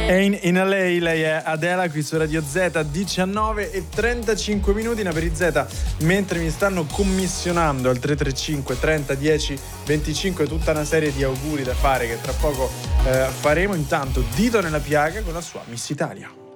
In LA, lei è Adele qui su Radio Z, 19:35 Naperi Z, mentre mi stanno commissionando al 335 30 10 25 tutta una serie di auguri da fare che tra poco faremo. Intanto Dito nella piaga con la sua Miss Italia.